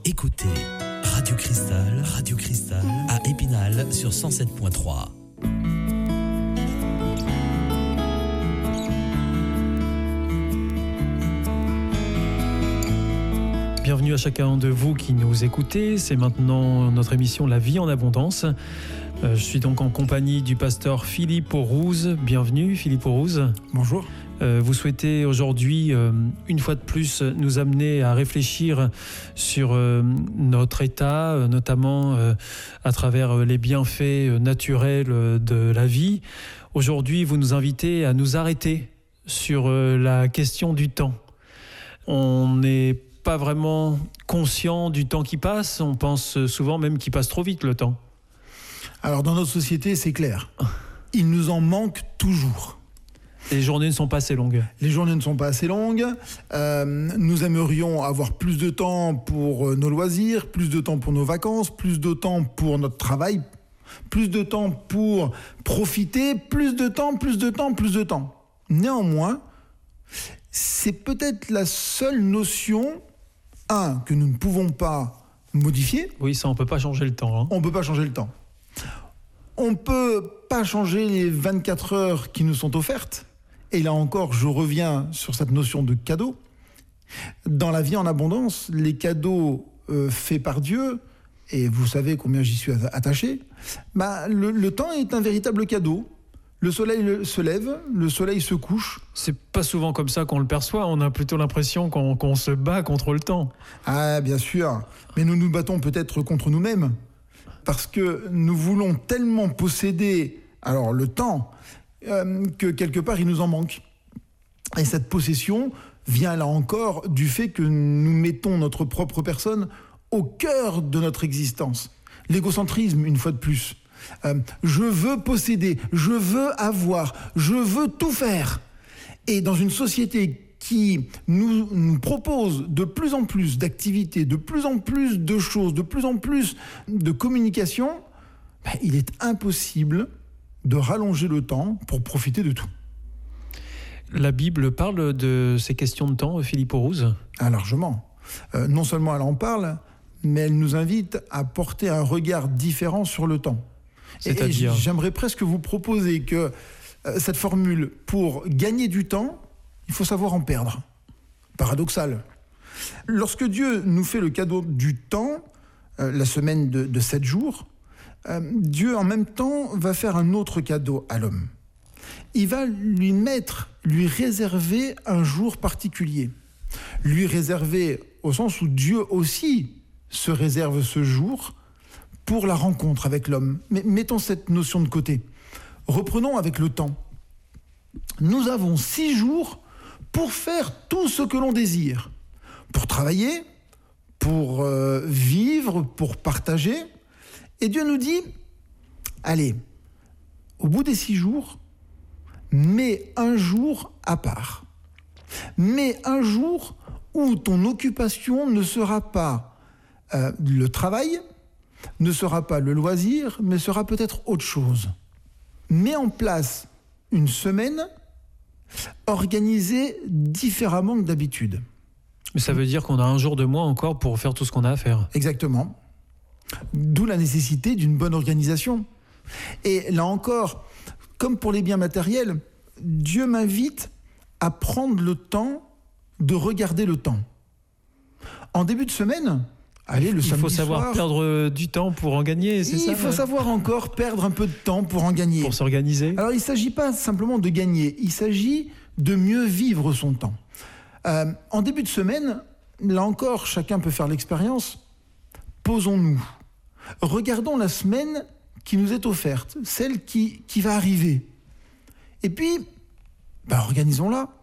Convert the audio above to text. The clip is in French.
Écoutez Radio Cristal à Épinal sur 107.3. Bienvenue à chacun de vous qui nous écoutez. C'est maintenant notre émission La vie en abondance. Je suis donc en compagnie du pasteur Philippe Aurouze. Bienvenue Philippe Aurouze. Bonjour. Vous souhaitez aujourd'hui, une fois de plus, nous amener à réfléchir sur notre état, notamment à travers les bienfaits naturels de la vie. Aujourd'hui, vous nous invitez à nous arrêter sur la question du temps. On n'est pas vraiment conscient du temps qui passe. On pense souvent même qu'il passe trop vite le temps. Alors dans notre société, c'est clair. Il nous en manque toujours. Les journées ne sont pas assez longues. Les journées ne sont pas assez longues. Nous aimerions avoir plus de temps pour nos loisirs, plus de temps pour nos vacances, plus de temps pour notre travail, plus de temps pour profiter, plus de temps. Néanmoins, c'est peut-être la seule notion, que nous ne pouvons pas modifier. Oui, ça, on ne peut pas changer le temps. On ne peut pas changer le temps. On ne peut pas changer les 24 heures qui nous sont offertes. Et là encore, je reviens sur cette notion de cadeau. Dans la vie en abondance, les cadeaux faits par Dieu, et vous savez combien j'y suis attaché, le temps est un véritable cadeau. Le soleil se lève, le soleil se couche. C'est pas souvent comme ça qu'on le perçoit. On a plutôt l'impression qu'on se bat contre le temps. Ah, bien sûr. Mais nous nous battons peut-être contre nous-mêmes. Parce que nous voulons tellement posséder le temps que quelque part il nous en manque. Et cette possession vient là encore du fait que nous mettons notre propre personne au cœur de notre existence. L'égocentrisme, une fois de plus. Je veux posséder, je veux avoir, je veux tout faire. Et dans une société qui nous propose de plus en plus d'activités, de plus en plus de choses, de plus en plus de communication, il est impossible de rallonger le temps pour profiter de tout. La Bible parle de ces questions de temps, Philippe Aurouze ? Largement. Non seulement elle en parle, mais elle nous invite à porter un regard différent sur le temps. C'est-à-dire ? J'aimerais presque vous proposer que cette formule, pour gagner du temps, il faut savoir en perdre. Paradoxal. Lorsque Dieu nous fait le cadeau du temps, la semaine de 7 jours, Dieu en même temps va faire un autre cadeau à l'homme. Il va lui réserver un jour particulier. Lui réserver au sens où Dieu aussi se réserve ce jour pour la rencontre avec l'homme. Mais mettons cette notion de côté. Reprenons avec le temps. Nous avons 6 jours pour faire tout ce que l'on désire. Pour travailler, pour vivre, pour partager. Et Dieu nous dit, allez, au bout des 6 jours, mets un jour à part. Mets un jour où ton occupation ne sera pas le travail, ne sera pas le loisir, mais sera peut-être autre chose. Mets en place une semaine organisée différemment que d'habitude. Mais ça veut dire qu'on a un jour de moins encore pour faire tout ce qu'on a à faire. Exactement. D'où la nécessité d'une bonne organisation. Et là encore, comme pour les biens matériels, Dieu m'invite à prendre le temps de regarder le temps. En début de semaine, le samedi soir... Il faut savoir perdre du temps pour en gagner, c'est ça ? Il faut savoir encore perdre un peu de temps pour en gagner. Pour s'organiser ? Alors il ne s'agit pas simplement de gagner, il s'agit de mieux vivre son temps. En début de semaine, là encore, chacun peut faire l'expérience. Posons-nous. Regardons la semaine qui nous est offerte, celle qui va arriver. Et puis, organisons-la.